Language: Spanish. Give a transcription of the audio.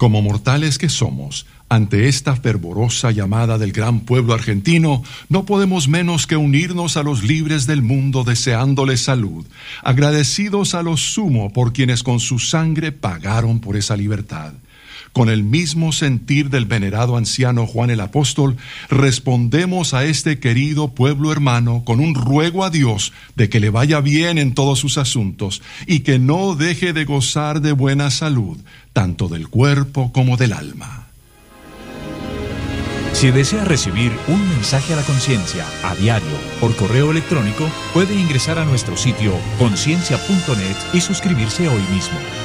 Como mortales que somos, ante esta fervorosa llamada del gran pueblo argentino, no podemos menos que unirnos a los libres del mundo deseándoles salud, agradecidos a lo sumo por quienes con su sangre pagaron por esa libertad. Con el mismo sentir del venerado anciano Juan el Apóstol, respondemos a este querido pueblo hermano con un ruego a Dios de que le vaya bien en todos sus asuntos y que no deje de gozar de buena salud, tanto del cuerpo como del alma. Si desea recibir un mensaje a la conciencia a diario por correo electrónico, puede ingresar a nuestro sitio conciencia.net y suscribirse hoy mismo.